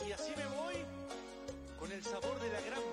Y así me voy con el sabor de la gran